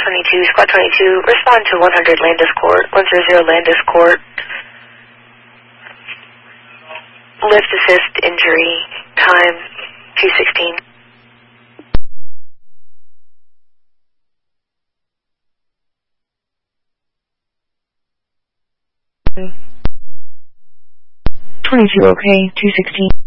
22, Squad 22, respond to 100 Landis Court, 100 Landis Court. Lift assist injury, time 2:16. 22, okay, 2:16.